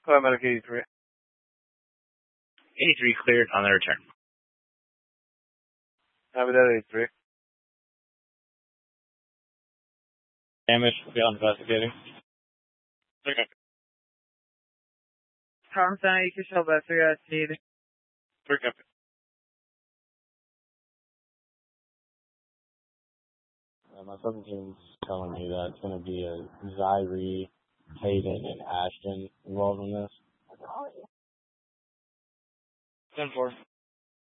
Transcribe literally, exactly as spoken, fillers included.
Paramedic eighty-three. eighty-three cleared on the return. Habitat eighty-three. Damage, beyond investigating. Okay. Tom Center, you can show that three as needed. Three copy. Uh, my seventeen's telling me that it's going to be a Zyrie, Hayden, and Ashton involved in this. ten four.